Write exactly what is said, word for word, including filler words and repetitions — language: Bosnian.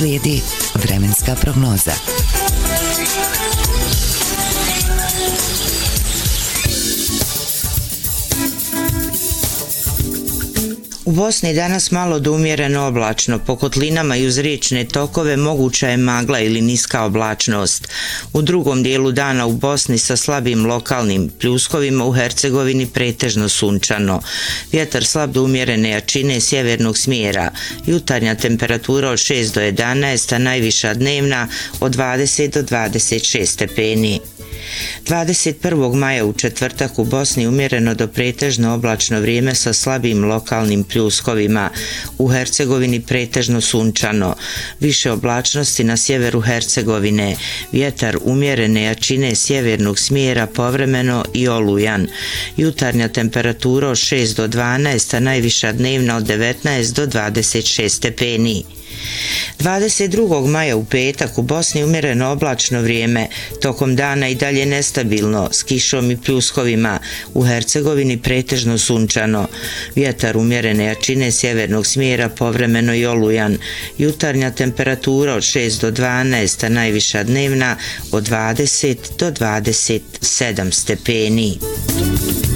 Slijedi vremenska prognoza. U Bosni danas malo do umjereno oblačno, po kotlinama i uz riječne tokove moguća je magla ili niska oblačnost. U drugom dijelu dana u Bosni sa slabim lokalnim pljuskovima, u Hercegovini pretežno sunčano. Vjetar slab do umjerene jačine sjevernog smjera, jutarnja temperatura od šest do jedanaest, a najviša dnevna od dvadeset do dvadeset šest stepeni. dvadeset prvog maja u četvrtak u Bosni umjereno do pretežno oblačno vrijeme sa slabim lokalnim pljuskovima. U Hercegovini pretežno sunčano. Više oblačnosti na sjeveru Hercegovine. Vjetar umjerene jačine sjevernog smjera povremeno i olujan. Jutarnja temperatura od šest do dvanaest, a najviša dnevna od devetnaest do dvadeset šest stepeni. dvadeset drugog maja u petak u Bosni umjereno oblačno vrijeme, tokom dana i dalje nestabilno, s kišom i pljuskovima, u Hercegovini pretežno sunčano. Vjetar umjerene jačine sjevernog smjera povremeno i olujan. Jutarnja temperatura od šest do dvanaest, a najviša dnevna od dvadeset do dvadeset sedam stepeni.